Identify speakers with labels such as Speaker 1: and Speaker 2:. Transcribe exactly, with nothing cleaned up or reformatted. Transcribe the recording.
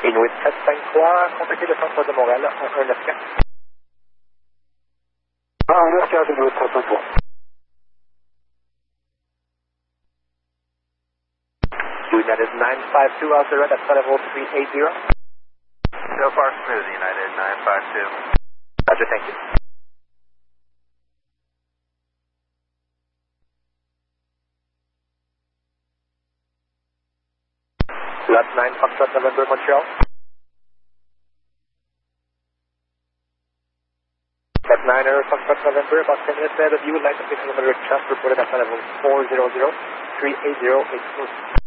Speaker 1: Inuit sept cinq trois, contactez le centre de Montréal, un un neuf quatre.
Speaker 2: Ah, un neuf quatre, Inuit sept cinq trois.
Speaker 1: United nine five two, Alpha Red, that's level three eight zero.
Speaker 3: So far smooth, United nine five two.
Speaker 1: Roger, thank you. Lot nine, Foxtrot, November, Montreal. Lot nine, Air Foxtrot, November, about ten minutes ahead of you, light of the kilometer trust reported at level four zero zero, three eight zero, eight smooth.